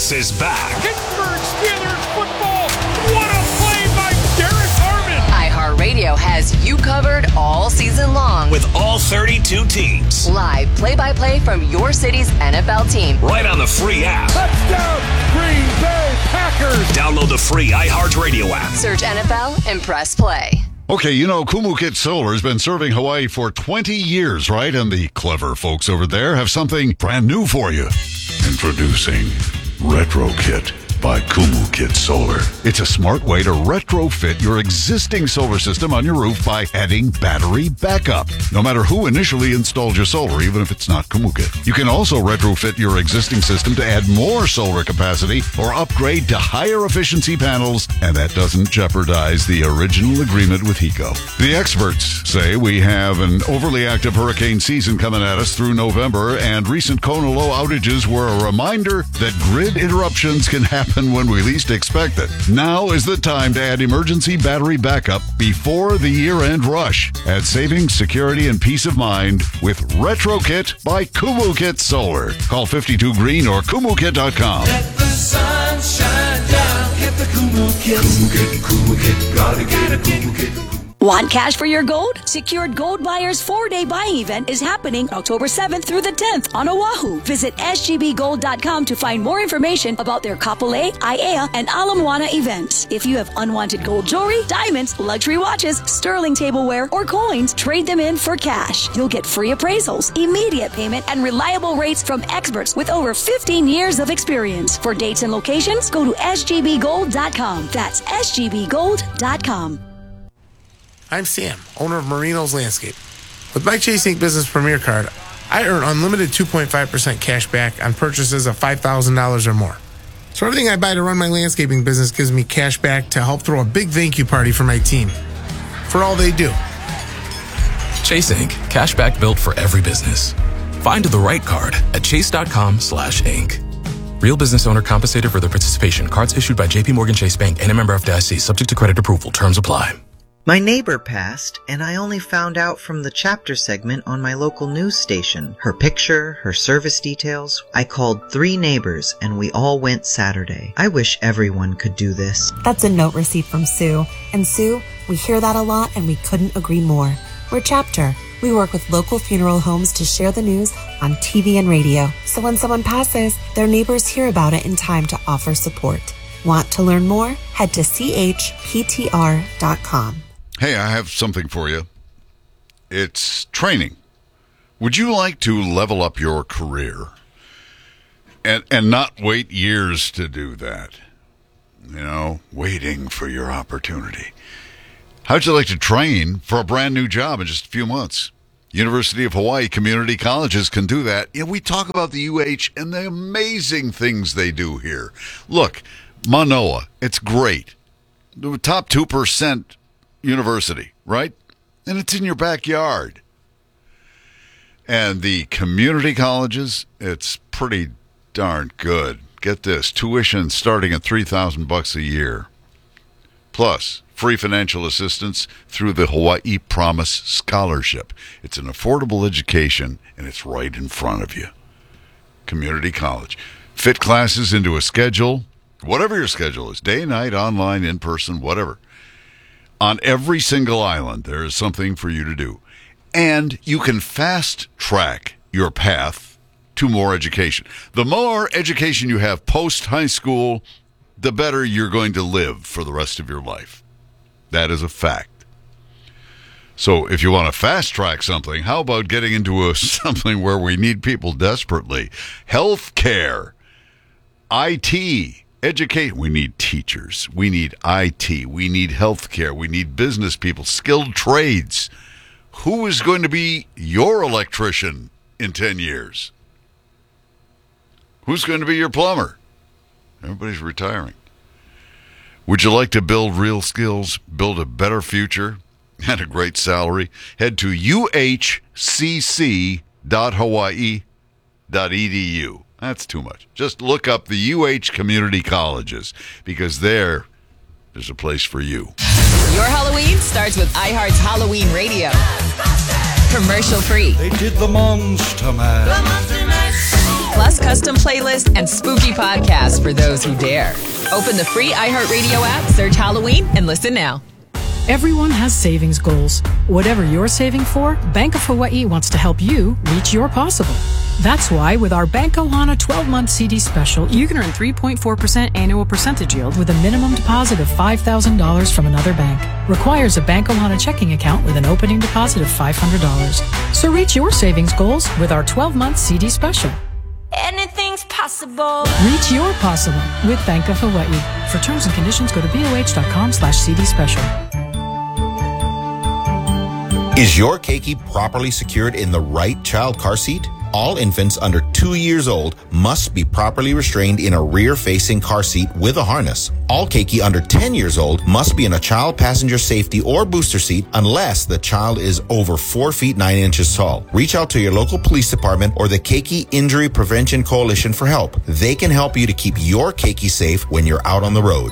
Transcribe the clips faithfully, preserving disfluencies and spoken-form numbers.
Fix is back. Pittsburgh Steelers football. What a play by Derek Harmon. iHeartRadio has you covered all season long. With all thirty-two teams. Live play-by-play from your city's N F L team. Right on the free app. Touchdown, Green Bay Packers. Download the free iHeartRadio app. Search N F L and press play. Okay, you know, Kumukit Solar has been serving Hawaii for twenty years, right? And the clever folks over there have something brand new for you. Introducing RetroKit by Kumukit Solar. It's a smart way to retrofit your existing solar system on your roof by adding battery backup. No matter who initially installed your solar, even if it's not Kumukit. You can also retrofit your existing system to add more solar capacity or upgrade to higher efficiency panels, and that doesn't jeopardize the original agreement with HECO. The experts say we have an overly active hurricane season coming at us through November, and recent Kona low outages were a reminder that grid interruptions can happen when we least expect it. Now is the time to add emergency battery backup before the year-end rush. Add savings, security, and peace of mind with RetroKit by Kumukit Solar. Call fifty-two green or kumukit dot com. Let the sun shine down. Get the Kumukit. Kumukit, Kumukit, gotta get a Kumukit. Want cash for your gold? Secured Gold Buyers four-day buying event is happening October seventh through the tenth on Oahu. Visit s g b gold dot com to find more information about their Kapolei, Aiea, and Ala Moana events. If you have unwanted gold jewelry, diamonds, luxury watches, sterling tableware, or coins, trade them in for cash. You'll get free appraisals, immediate payment, and reliable rates from experts with over fifteen years of experience. For dates and locations, go to s g b gold dot com. That's s g b gold dot com. I'm Sam, owner of Marino's Landscape. With my Chase Incorporated. Business Premier Card, I earn unlimited two point five percent cash back on purchases of five thousand dollars or more. So everything I buy to run my landscaping business gives me cash back to help throw a big thank you party for my team. For all they do. Chase Incorporated. Cash back built for every business. Find the right card at chase dot com slash inc. Real business owner compensated for their participation. Cards issued by J P Morgan Chase Bank and a member F D I C. Subject to credit approval. Terms apply. My neighbor passed, and I only found out from the chapter segment on my local news station. Her picture, her service details. I called three neighbors, and we all went Saturday. I wish everyone could do this. That's a note receipt from Sue. And Sue, we hear that a lot, and we couldn't agree more. We're Chapter. We work with local funeral homes to share the news on T V and radio. So when someone passes, their neighbors hear about it in time to offer support. Want to learn more? Head to c h p t r dot com. Hey, I have something for you. It's training. Would you like to level up your career and and not wait years to do that? You know, waiting for your opportunity. How'd you like to train for a brand new job in just a few months? University of Hawaii Community Colleges can do that. You know, we talk about the U H and the amazing things they do here. Look, Manoa, it's great. The top two percent university, right? And it's in your backyard. And the community colleges, it's pretty darn good. Get this, tuition starting at three thousand bucks a year. Plus, free financial assistance through the Hawaii Promise Scholarship. It's an affordable education, and it's right in front of you. Community college. Fit classes into a schedule, whatever your schedule is, day, night, online, in person, whatever. On every single island, there is something for you to do. And you can fast-track your path to more education. The more education you have post-high school, the better you're going to live for the rest of your life. That is a fact. So if you want to fast-track something, how about getting into a, something where we need people desperately? Healthcare, I T, educate. We need teachers. We need I T. We need healthcare. We need business people, skilled trades. Who is going to be your electrician in ten years? Who's going to be your plumber? Everybody's retiring. Would you like to build real skills, build a better future, and a great salary? Head to u h c c dot hawaii dot e d u. That's too much. Just look up the U H community colleges, because there, there's a place for you. Your Halloween starts with iHeart's Halloween Radio. Commercial free. They did the Monster Mash. The Monster Mash. Plus custom playlists and spooky podcasts for those who dare. Open the free iHeartRadio app, search Halloween, and listen now. Everyone has savings goals. Whatever you're saving for, Bank of Hawaii wants to help you reach your possible. That's why with our Bank Ohana twelve-month C D special, you can earn three point four percent annual percentage yield with a minimum deposit of five thousand dollars from another bank. Requires a Bank Ohana checking account with an opening deposit of five hundred dollars. So reach your savings goals with our twelve-month C D special. Anything's possible. Reach your possible with Bank of Hawaii. For terms and conditions, go to boh.com slash CD special. Is your keiki properly secured in the right child car seat? All infants under two years old must be properly restrained in a rear-facing car seat with a harness. All keiki under ten years old must be in a child passenger safety or booster seat unless the child is over four feet nine inches tall. Reach out to your local police department or the Keiki Injury Prevention Coalition for help. They can help you to keep your keiki safe when you're out on the road.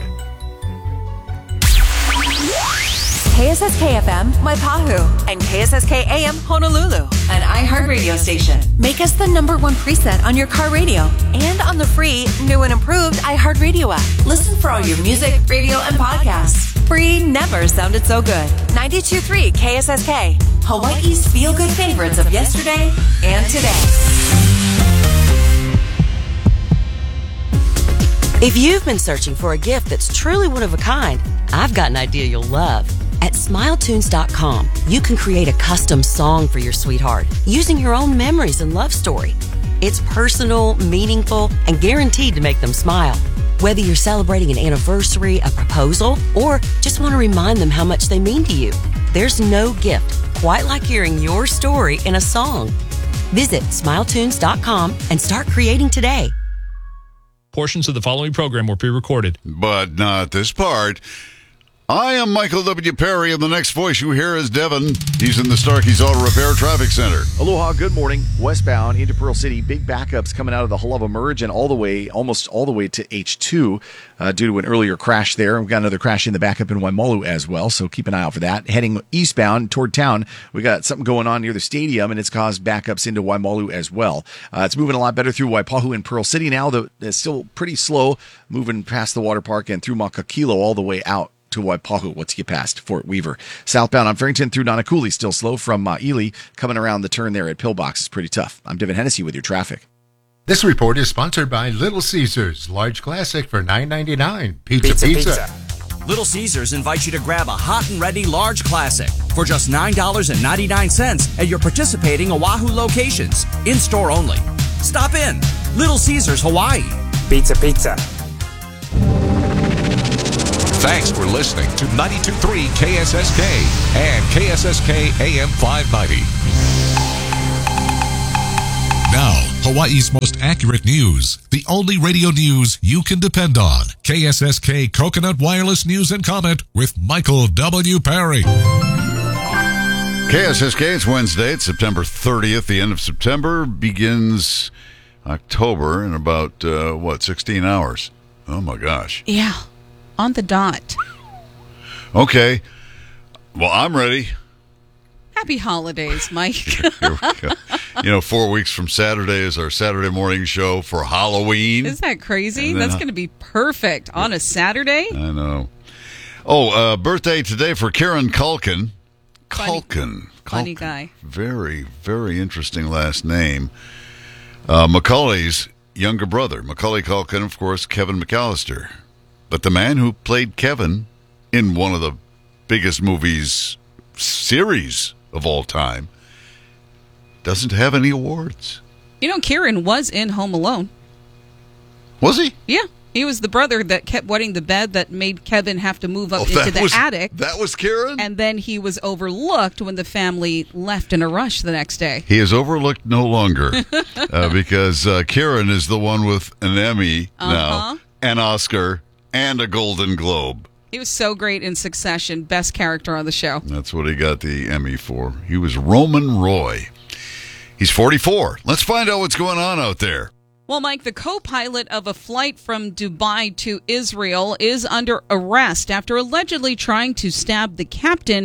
K S S K F M, Waipahu, and K S S K A M, Honolulu, an iHeart radio station. Make us the number one preset on your car radio and on the free, new and improved iHeart Radio app. Listen for all your music, radio, and podcasts. Free never sounded so good. ninety-two point three K S S K, Hawaii's feel-good favorites of yesterday and today. If you've been searching for a gift that's truly one of a kind, I've got an idea you'll love. At smile tunes dot com, you can create a custom song for your sweetheart using your own memories and love story. It's personal, meaningful, and guaranteed to make them smile. Whether you're celebrating an anniversary, a proposal, or just want to remind them how much they mean to you, there's no gift quite like hearing your story in a song. Visit smile tunes dot com and start creating today. Portions of the following program were pre-recorded. But not this part. I am Michael W. Perry, and the next voice you hear is Devin. He's in the Starkey's Auto Repair Traffic Center. Aloha, good morning. Westbound into Pearl City, big backups coming out of the Hulava Merge and all the way, almost all the way to H two uh, due to an earlier crash there. We've got another crash in the backup in Waimalu as well, so keep an eye out for that. Heading eastbound toward town, we got something going on near the stadium, and it's caused backups into Waimalu as well. Uh, it's moving a lot better through Waipahu and Pearl City now, though it's still pretty slow moving past the water park and through Makakilo all the way out to Waipahu, once you get past Fort Weaver. Southbound on Farrington through Nanakuli, still slow from Maili, coming around the turn there at Pillbox is pretty tough. I'm Devin Hennessy with your traffic. This report is sponsored by Little Caesars, large classic for nine ninety-nine. Pizza, pizza, pizza. pizza. Little Caesars invites you to grab a hot and ready large classic for just nine ninety-nine at your participating Oahu locations, in-store only. Stop in. Little Caesars, Hawaii. Pizza, pizza. Thanks for listening to ninety-two point three K S S K and K S S K A M five ninety. Now, Hawaii's most accurate news. The only radio news you can depend on. K S S K Coconut Wireless News and Comment with Michael W. Perry. K S S K, it's Wednesday. It's September thirtieth. The end of September begins October in about, uh, what, sixteen hours. Oh, my gosh. Yeah. On the dot. Okay. Well, I'm ready. Happy holidays, Mike. Here we go. You know, four weeks from Saturday is our Saturday morning show for Halloween. Isn't that crazy? Then, That's going to be perfect on a Saturday. I know. Oh, uh, birthday today for Kieran Culkin. Funny, Culkin. Funny Culkin. guy. Very, very interesting last name. Uh, Macaulay's younger brother. Macaulay Culkin, of course, Kevin McAllister. But the man who played Kevin in one of the biggest movies series of all time doesn't have any awards. You know, Kieran was in Home Alone. Was he? Yeah. He was the brother that kept wetting the bed that made Kevin have to move up Oh, that into the was- attic. That was Kieran? And then he was overlooked when the family left in a rush the next day. He is overlooked no longer uh, because uh, Kieran is the one with an Emmy Uh-huh. now, an Oscar, and a Golden Globe. He was so great in Succession, best character on the show. That's what he got the Emmy for. He was Roman Roy. He's forty-four. Let's find out what's going on out there. Well, Mike, the co-pilot of a flight from Dubai to Israel is under arrest after allegedly trying to stab the captain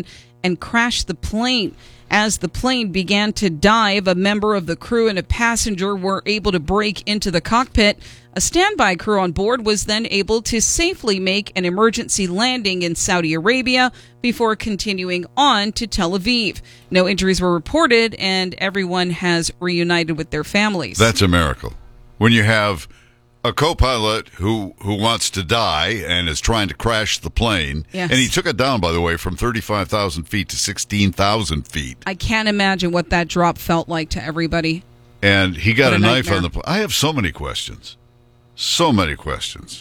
and crashed the plane. As the plane began to dive, a member of the crew and a passenger were able to break into the cockpit. A standby crew on board was then able to safely make an emergency landing in Saudi Arabia before continuing on to Tel Aviv. No injuries were reported, and everyone has reunited with their families. That's a miracle. When you have a co-pilot who, who wants to die and is trying to crash the plane, Yes. and he took it down, by the way, from thirty-five thousand feet to sixteen thousand feet. I can't imagine what that drop felt like to everybody. And he got What a, a knife nightmare. on the plane. I have so many questions. So many questions.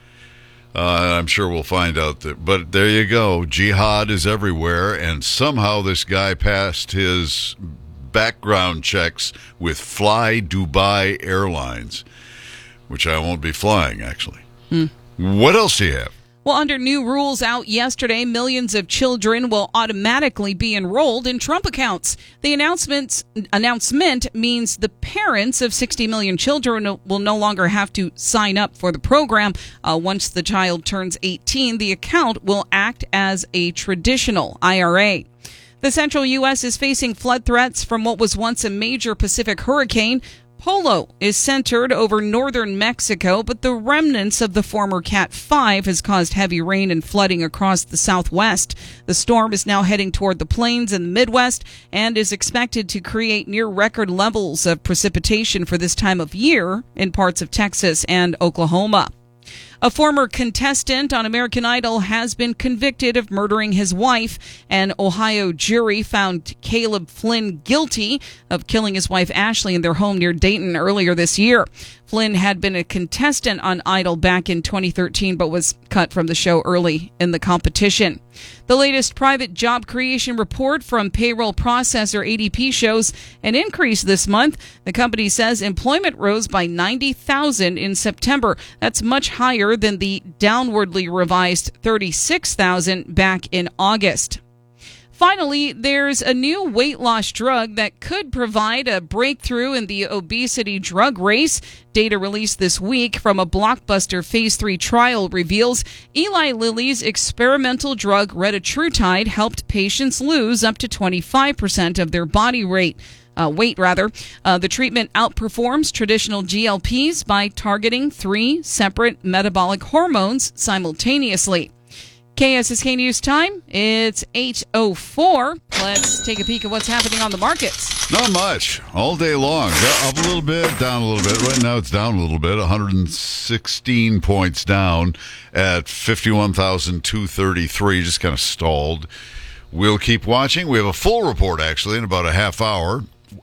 Uh, I'm sure we'll find out that. But there you go. Jihad is everywhere, and somehow this guy passed his background checks with Fly Dubai Airlines, which I won't be flying, actually. Hmm. What else do you have? Well, under new rules out yesterday, millions of children will automatically be enrolled in Trump accounts. The announcement announcement means the parents of sixty million children will no longer have to sign up for the program. Uh, once the child turns eighteen, the account will act as a traditional I R A. The central U S is facing flood threats from what was once a major Pacific hurricane. Polo is centered over northern Mexico, but the remnants of the former Cat five has caused heavy rain and flooding across the southwest. The storm is now heading toward the plains and the Midwest and is expected to create near record levels of precipitation for this time of year in parts of Texas and Oklahoma. A former contestant on American Idol has been convicted of murdering his wife. An Ohio jury found Caleb Flynn guilty of killing his wife Ashley in their home near Dayton earlier this year. Flynn had been a contestant on Idol back in twenty thirteen, but was cut from the show early in the competition. The latest private job creation report from payroll processor A D P shows an increase this month. The company says employment rose by ninety thousand in September. That's much higher than the downwardly revised thirty-six thousand back in August. Finally, there's a new weight loss drug that could provide a breakthrough in the obesity drug race. Data released this week from a blockbuster phase three trial reveals Eli Lilly's experimental drug retatrutide helped patients lose up to twenty-five percent of their body weight. Uh, weight rather. Uh, the treatment outperforms traditional G L Ps by targeting three separate metabolic hormones simultaneously. K S S K News time. It's eight oh four. Let's take a peek at what's happening on the markets. Not much. All day long. Up a little bit, down a little bit. Right now it's down a little bit. one hundred sixteen points down at fifty-one thousand two hundred thirty-three. Just kind of stalled. We'll keep watching. We have a full report, actually, in about a half hour.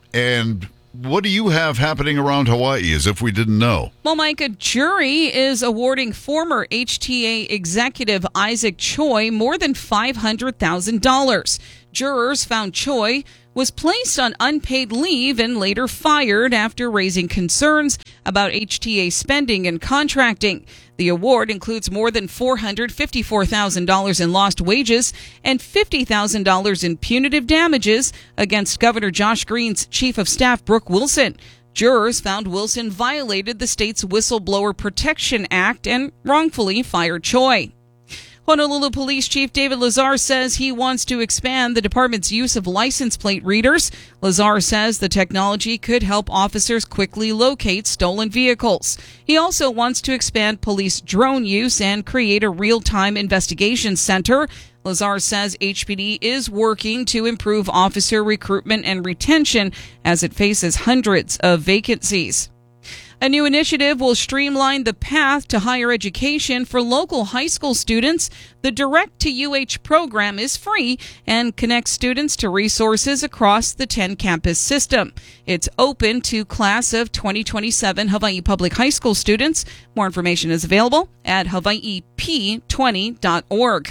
And what do you have happening around Hawaii as if we didn't know? Well, Mike, a jury is awarding former H T A executive Isaac Choi more than five hundred thousand dollars. Jurors found Choi was placed on unpaid leave and later fired after raising concerns about H T A spending and contracting. The award includes more than four hundred fifty-four thousand dollars in lost wages and fifty thousand dollars in punitive damages against Governor Josh Green's chief of staff, Brooke Wilson. Jurors found Wilson violated the state's Whistleblower Protection Act and wrongfully fired Choi. Honolulu Police Chief David Lazar says he wants to expand the department's use of license plate readers. Lazar says the technology could help officers quickly locate stolen vehicles. He also wants to expand police drone use and create a real-time investigation center. Lazar says H P D is working to improve officer recruitment and retention as it faces hundreds of vacancies. A new initiative will streamline the path to higher education for local high school students. The Direct to U H program is free and connects students to resources across the ten campus system. It's open to class of twenty twenty-seven Hawaii Public High School students. More information is available at hawaii p twenty dot org.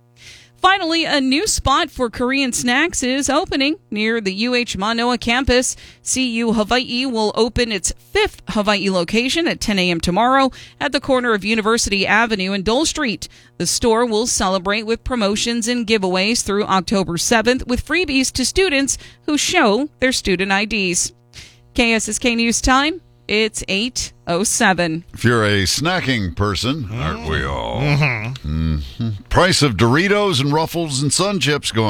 Finally, a new spot for Korean snacks is opening near the U H Manoa campus. C U Hawaii will open its fifth Hawaii location at ten a.m. tomorrow at the corner of University Avenue and Dole Street. The store will celebrate with promotions and giveaways through October seventh with freebies to students who show their student I Ds. K S S K News time. It's eight oh seven. If you're a snacking person, aren't we all? Mm-hmm. Mm-hmm. Price of Doritos and Ruffles and Sun Chips going up.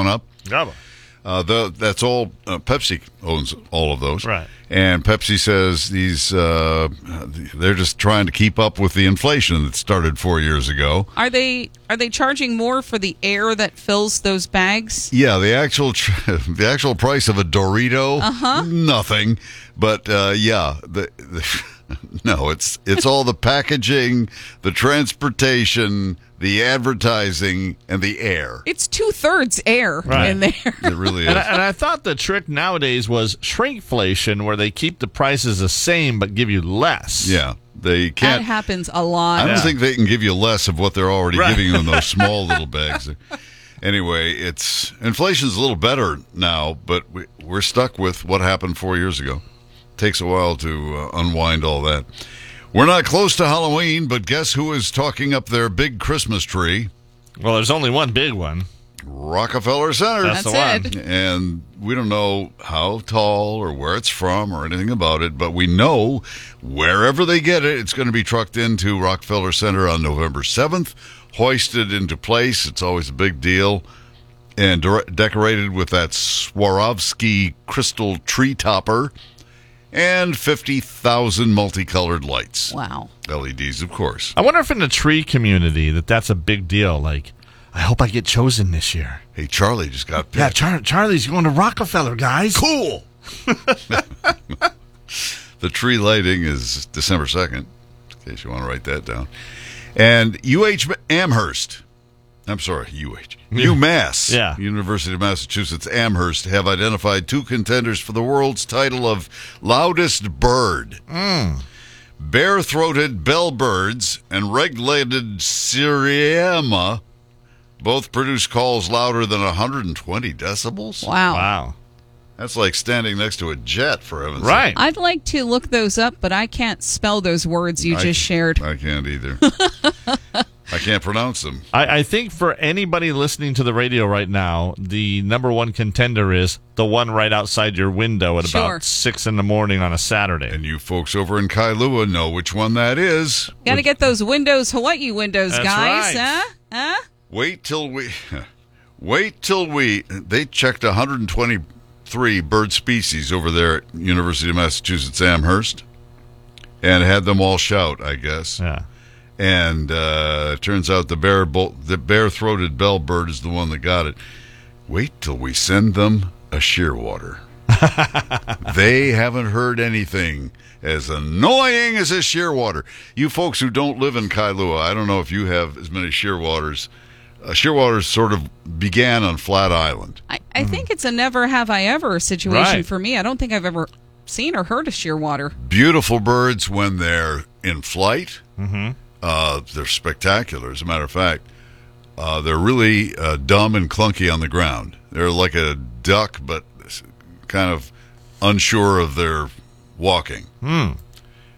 Gobble. Uh, the, that's all. Uh, Pepsi owns all of those, Right. And Pepsi says these uh, they're just trying to keep up with the inflation that started four years ago. Are they are they charging more for the air that fills those bags? Yeah, the actual tr- the actual price of a Dorito, Uh-huh. nothing. But uh, yeah, the, the no, it's it's all the packaging, the transportation, the advertising, and the air. It's two thirds air Right. in there. It really is. And I, and I thought the trick nowadays was shrinkflation, where they keep the prices the same but give you less. Yeah, they That can't. happens a lot. I don't think they can give you less of what they're already Right. giving you in those small little bags. Anyway, it's inflation's a little better now, but we, we're stuck with what happened four years ago. Takes a while to uh, unwind all that. We're not close to Halloween, but guess who is talking up their big Christmas tree? Well, there's only one big one. Rockefeller Center. That's, the That's one. it. And we don't know how tall or where it's from or anything about it, but we know wherever they get it, it's going to be trucked into Rockefeller Center on November seventh, hoisted into place. It's always a big deal. And de- decorated with that Swarovski crystal tree topper and fifty thousand multicolored lights. Wow. L E Ds, of course. I wonder if in the tree community that that's a big deal. Like, I hope I get chosen this year. Hey, Charlie just got picked. Yeah, Char- Charlie's going to Rockefeller, guys. Cool. The tree lighting is December second, in case you want to write that down. And U H Amherst, I'm sorry, U H, UMass, Yeah. University of Massachusetts Amherst, have identified two contenders for the world's title of loudest bird. Mm. Bare-throated bellbirds and red-legged siriema both produce calls louder than one hundred twenty decibels. Wow. Wow. That's like standing next to a jet, for heaven's sake. Right. I'd like to look those up, but I can't spell those words you I- just shared. I can't either. I can't pronounce them. I, I think for anybody listening to the radio right now, the number one contender is the one right outside your window at Sure. about six in the morning on a Saturday. And you folks over in Kailua know which one that is. Got to get those windows, Hawaii windows, That's guys. right. Huh? Huh? Wait till we... Wait till we... They checked one hundred twenty-three bird species over there at University of Massachusetts Amherst and had them all shout, I guess. Yeah. And uh, it turns out the bare bo- the bare-throated bellbird is the one that got it. Wait till we send them a shearwater. They haven't heard anything as annoying as a shearwater. You folks who don't live in Kailua, I don't know if you have as many shearwaters. Uh, shearwaters sort of began on Flat Island. I, I think it's a never have I ever situation Right. for me. I don't think I've ever seen or heard of shearwater. Beautiful birds when they're in flight. Mm-hmm. Uh, they're spectacular, as a matter of fact. Uh, they're really uh, dumb and clunky on the ground. They're like a duck, but kind of unsure of their walking. Mm.